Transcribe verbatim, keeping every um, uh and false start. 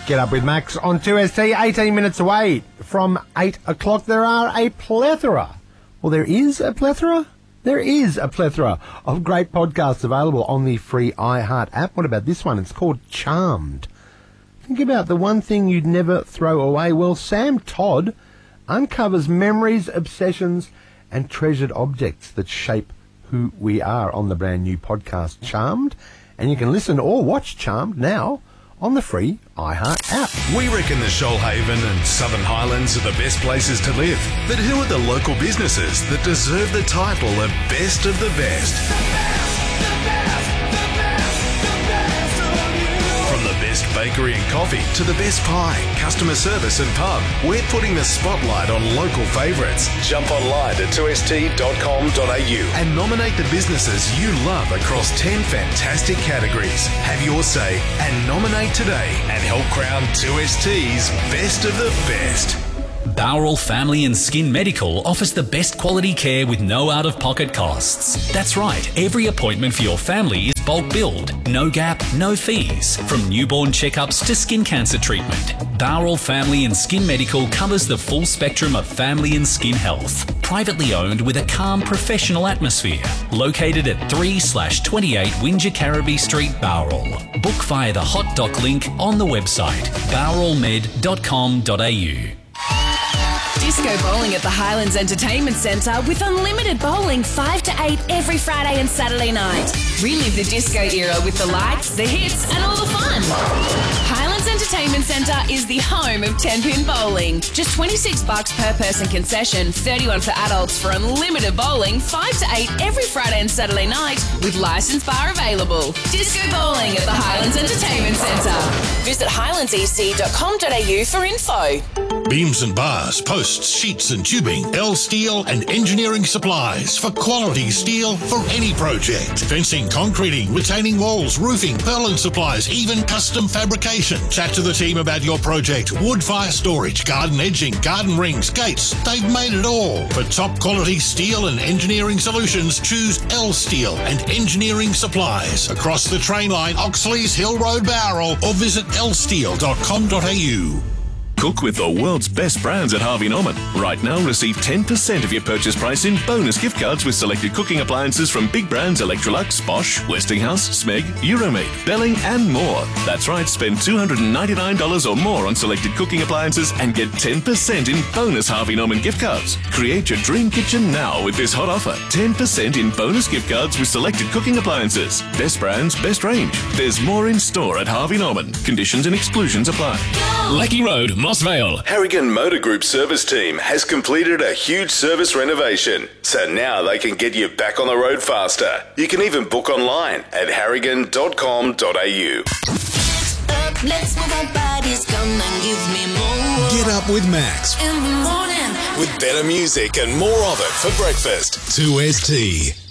Get up with Max on two S T, eighteen minutes away from eight o'clock. There are a plethora, well, there is a plethora, there is a plethora of great podcasts available on the free iHeart app. What about this one? It's called Charmed. Think about the one thing you'd never throw away. Well, Sam Todd uncovers memories, obsessions, and treasured objects that shape who we are on the brand new podcast Charmed. And you can listen or watch Charmed now on the free iHeart app. We reckon the Shoalhaven and Southern Highlands are the best places to live. But who are the local businesses that deserve the title of Best of the Best? The best, the best, the best, the best of you. From the best bakery and coffee to the best pie, customer service and pub, we're putting the spotlight on local favourites. Jump online to two S T dot com dot a u and nominate the businesses you love across ten fantastic categories. Have your say and nominate today and help crown two S T's Best of the Best. Bowral Family and Skin Medical offers the best quality care with no out-of-pocket costs. That's right, every appointment for your family is bulk billed. No gap, no fees. From newborn checkups to skin cancer treatment, Bowral Family and Skin Medical covers the full spectrum of family and skin health. Privately owned with a calm, professional atmosphere. Located at three slash twenty-eight Windsor Carraby Street, Bowral. Book via the hot doc link on the website, bowral med dot com dot a u. Disco bowling at the Highlands Entertainment Centre with unlimited bowling five to eight every Friday and Saturday night. Relive the disco era with the lights, the hits and all the fun. Highlands Entertainment Centre is the home of ten-pin bowling. Just twenty-six bucks per person concession, thirty-one for adults for unlimited bowling five to eight every Friday and Saturday night with licensed bar available. Disco bowling at the Highlands Entertainment Centre. Visit highlands e c dot com dot a u for info. Beams and bars, posts, sheets and tubing, L Steel and engineering supplies for quality steel for any project. Fencing, concreting, retaining walls, roofing, purlin supplies, even custom fabrication. Chat to the team about your project. Wood fire storage, garden edging, garden rings, gates. They've made it all. For top quality steel and engineering solutions, choose L Steel and engineering supplies. Across the train line, Oxley's Hill Road, Bowral, or visit l steel dot com dot a u. Cook with the world's best brands at Harvey Norman. Right now, receive ten percent of your purchase price in bonus gift cards with selected cooking appliances from big brands Electrolux, Bosch, Westinghouse, Smeg, Euromade, Belling and more. That's right, spend two hundred ninety-nine dollars or more on selected cooking appliances and get ten percent in bonus Harvey Norman gift cards. Create your dream kitchen now with this hot offer. ten percent in bonus gift cards with selected cooking appliances. Best brands, best range. There's more in store at Harvey Norman. Conditions and exclusions apply. Lecky Road, Moss Vale. Harrigan Motor Group service team has completed a huge service renovation, so now they can get you back on the road faster. You can even book online at harrigan dot com dot a u. Let's move our bodies, come and give me more. Get up with Max In the morning. with better music and more of it for breakfast. two S T.